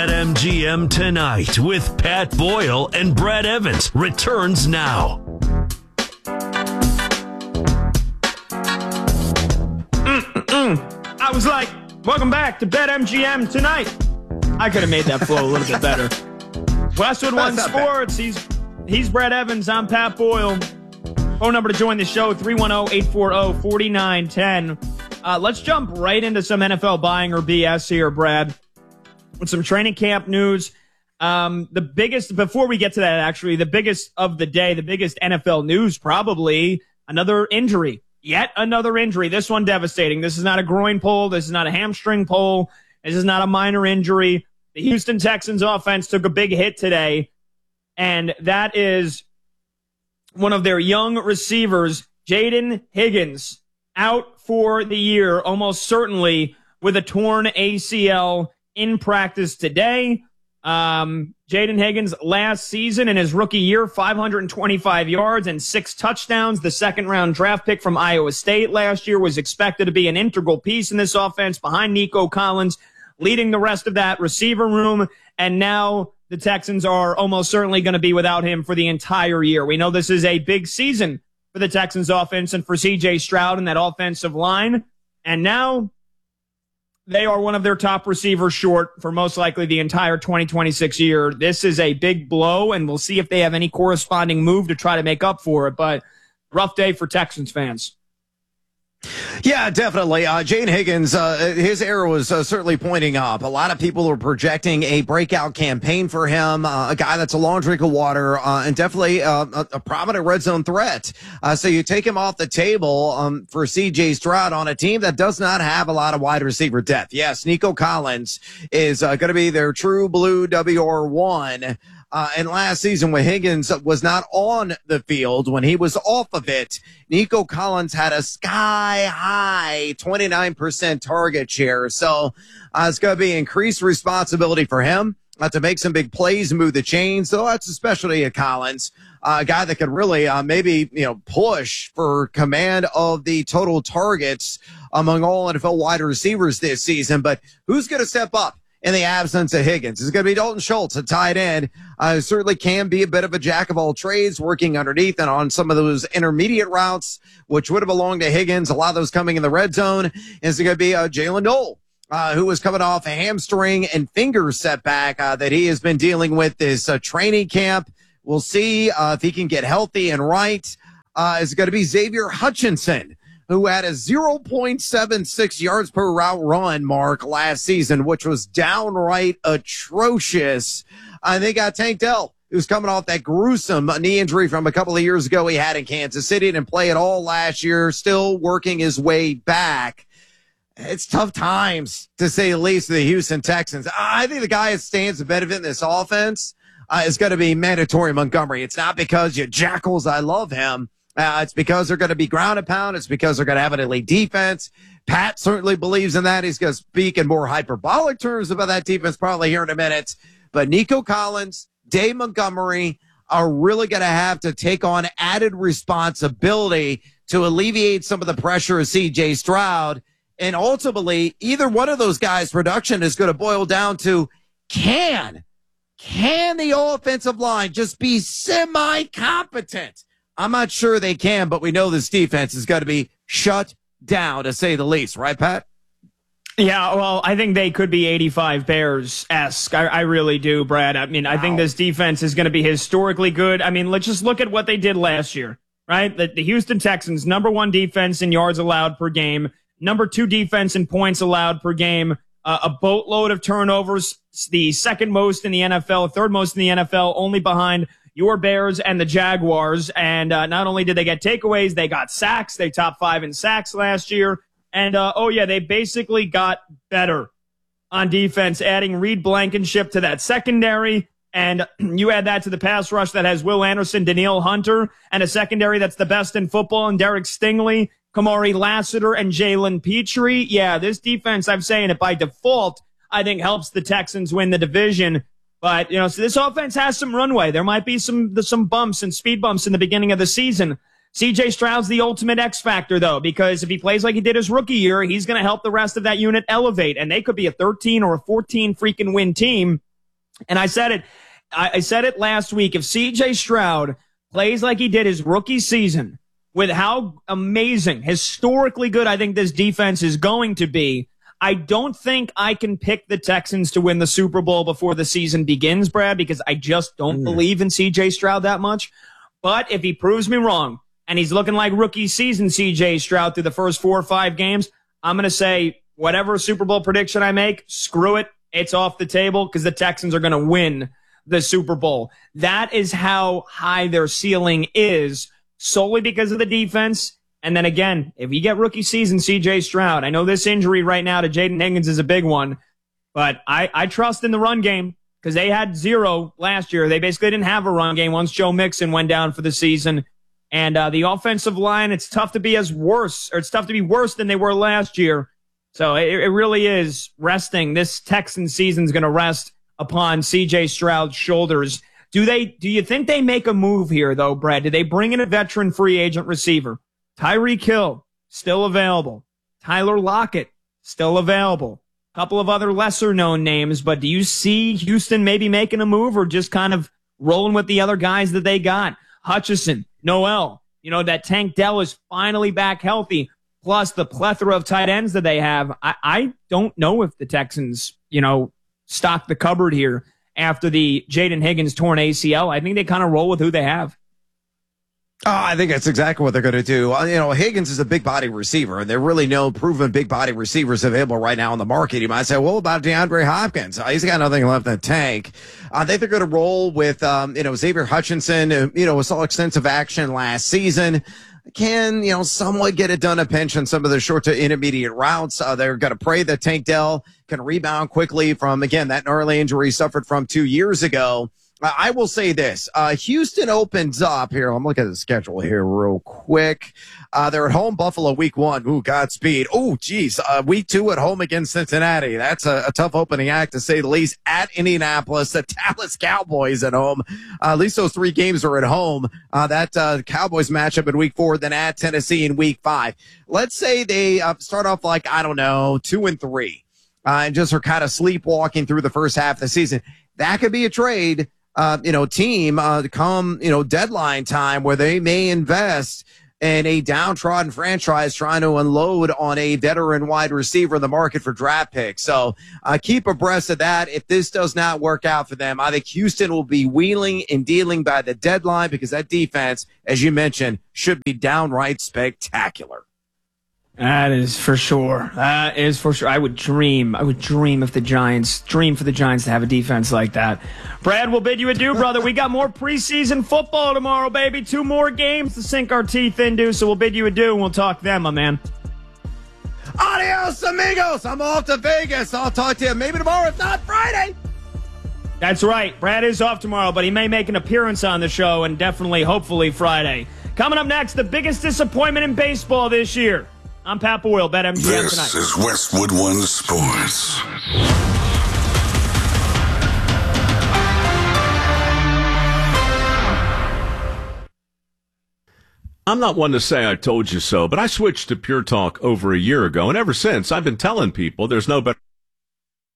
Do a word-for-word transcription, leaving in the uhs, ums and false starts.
BetMGM Tonight with Pat Boyle and Brad Evans returns now. Mm-mm. I was like, welcome back to BetMGM Tonight. I could have made that flow a little bit better. Westwood One Sports. He's he's Brad Evans. I'm Pat Boyle. Phone number to join the show, three one zero, eight four zero, four nine one zero. Uh, let's jump right into some N F L buying or B S here, Brad, with some training camp news. Um, the biggest, before we get to that, actually, the biggest of the day, the biggest N F L news, probably another injury. Yet another injury. This one devastating. This is not a groin pull. This is not a hamstring pull. This is not a minor injury. The Houston Texans offense took a big hit today, and that is one of their young receivers, Jaden Higgins, out for the year, almost certainly with a torn A C L in practice today. Um, Jaden Higgins last season in his rookie year, five hundred twenty-five yards and six touchdowns. The second round draft pick from Iowa State last year was expected to be an integral piece in this offense behind Nico Collins, leading the rest of that receiver room. And now the Texans are almost certainly going to be without him for the entire year. We know this is a big season for the Texans offense and for C J Stroud and that offensive line. And now they are one of their top receivers short for most likely the entire twenty twenty-six year. This is a big blow, and we'll see if they have any corresponding move to try to make up for it. But rough day for Texans fans. Yeah, definitely. Uh, Jaden Higgins, uh, his era was uh, certainly pointing up. A lot of people are projecting a breakout campaign for him, uh, a guy that's a long drink of water, uh, and definitely uh, a, a prominent red zone threat. Uh, so you take him off the table um, for C J Stroud on a team that does not have a lot of wide receiver depth. Yes, Nico Collins is uh, going to be their true blue W R one. Uh, and last season when Higgins was not on the field, when he was off of it, Nico Collins had a sky high twenty-nine percent target share. So uh, it's going to be increased responsibility for him uh, to make some big plays and move the chains. So that's a specialty of Collins, uh, a guy that could really uh, maybe, you know, push for command of the total targets among all N F L wide receivers this season. But who's going to step up in the absence of Higgins? It's going to be Dalton Schultz, a tight end. Uh, certainly can be a bit of a jack of all trades, working underneath and on some of those intermediate routes, which would have belonged to Higgins. A lot of those coming in the red zone. Is going to be uh, Jalen Noel, uh, who was coming off a hamstring and finger setback uh, that he has been dealing with this uh, training camp. We'll see uh, if he can get healthy and right. Uh, is going to be Xavier Hutchinson, who had a zero point seven six yards per route run mark last season, which was downright atrocious. Uh, they got Tank Dell, who's coming off that gruesome knee injury from a couple of years ago he had in Kansas City. Didn't play at all last year, still working his way back. It's tough times, to say the least, of the Houston Texans. I think the guy that stands to benefit in this offense uh, is going to be Mandatory Montgomery. It's not because you jackals, I love him. Uh, it's because they're going to be ground and pound. It's because they're going to have an elite defense. Pat certainly believes in that. He's going to speak in more hyperbolic terms about that defense probably here in a minute. But Nico Collins, Dave Montgomery are really going to have to take on added responsibility to alleviate some of the pressure of C J Stroud. And ultimately, either one of those guys' production is going to boil down to can, can the offensive line just be semi-competent? I'm not sure they can, but we know this defense is going to be shut down, to say the least. Right, Pat? Yeah, well, I think they could be eighty-five Bears-esque. I, I really do, Brad. I mean, wow. I think this defense is going to be historically good. I mean, let's just look at what they did last year, right? The, the Houston Texans, number one defense in yards allowed per game, number two defense in points allowed per game, uh, a boatload of turnovers, the second most in the N F L, third most in the N F L, only behind your Bears and the Jaguars. And uh, not only did they get takeaways, they got sacks. They top five in sacks last year. And, uh, oh, yeah, they basically got better on defense, adding Reed Blankenship to that secondary. And you add that to the pass rush that has Will Anderson, Danielle Hunter, and a secondary that's the best in football, and Derek Stingley, Kamari Lassiter, and Jalen Petrie. Yeah, this defense, I'm saying it by default, I think helps the Texans win the division. But, you know, so this offense has some runway. There might be some some bumps and speed bumps in the beginning of the season. C J Stroud's the ultimate X factor, though, because if he plays like he did his rookie year, he's going to help the rest of that unit elevate. And they could be a thirteen or a fourteen freaking win team And I said it, I, I said it last week. If C J Stroud plays like he did his rookie season, with how amazing, historically good I think this defense is going to be, I don't think I can pick the Texans to win the Super Bowl before the season begins, Brad, because I just don't mm. believe in C J Stroud that much. But if he proves me wrong, and he's looking like rookie season C J Stroud through the first four or five games, I'm going to say whatever Super Bowl prediction I make, screw it. It's off the table because the Texans are going to win the Super Bowl. That is how high their ceiling is, solely because of the defense. And then again, if you get rookie season C J Stroud, I know this injury right now to Jaden Higgins is a big one, but I, I trust in the run game because they had zero last year. They basically didn't have a run game once Joe Mixon went down for the season. And uh, the offensive line, it's tough to be as worse, or it's tough to be worse than they were last year. So it, it really is resting. This Texan season is going to rest upon C J Stroud's shoulders. Do they? Do you think they make a move here, though, Brad? Do they bring in a veteran free agent receiver? Tyreek Hill, still available. Tyler Lockett, still available. A couple of other lesser-known names, but do you see Houston maybe making a move or just kind of rolling with the other guys that they got? Hutchison, Noel, you know, that Tank Dell is finally back healthy, plus the plethora of tight ends that they have. I, I don't know if the Texans, you know, stock the cupboard here after the Jaden Higgins torn A C L. I think they kind of roll with who they have. Oh, I think that's exactly what they're going to do. Uh, you know, Higgins is a big body receiver, and there are really no proven big body receivers available right now in the market. You might say, well, about DeAndre Hopkins? Uh, he's got nothing left in the tank. I think they're going to roll with, um, you know, Xavier Hutchinson, who, you know, saw extensive action last season. Can, you know, somewhat get it done a pinch on some of the short to intermediate routes. Uh, they're going to pray that Tank Dell can rebound quickly from, again, that gnarly injury he suffered from two years ago. I will say this. Uh, Houston opens up here. I'm looking at the schedule here real quick. Uh, they're at home, Buffalo, week one. Ooh, Godspeed. Oh, geez. Uh, week two at home against Cincinnati. That's a, a tough opening act, to say the least. At Indianapolis, the Dallas Cowboys at home. Uh, at least those three games are at home. Uh, that uh, Cowboys matchup in week four, then at Tennessee in week five. Let's say they uh, start off like, I don't know, two and three, uh, and just are kind of sleepwalking through the first half of the season. That could be a trade. Uh, you know, team, uh, come, you know, deadline time where they may invest in a downtrodden franchise trying to unload on a veteran wide receiver in the market for draft picks. So, uh, keep abreast of that. If this does not work out for them, I think Houston will be wheeling and dealing by the deadline, because that defense, as you mentioned, should be downright spectacular. That is for sure. That is for sure. I would dream. I would dream if the Giants, dream for the Giants to have a defense like that. Brad, we'll bid you adieu, brother. We got more preseason football tomorrow, baby. Two more games to sink our teeth into, so we'll bid you adieu, and we'll talk then, my man. Adios, amigos. I'm off to Vegas. I'll talk to you maybe tomorrow, if not Friday. That's right. Brad is off tomorrow, but he may make an appearance on the show, and definitely, hopefully, Friday. Coming up next, the biggest disappointment in baseball this year. I'm Pat Boyle, BetMGM tonight. This is Westwood One Sports. I'm not one to say I told you so, but I switched to Pure Talk over a year ago, and ever since, I've been telling people there's no better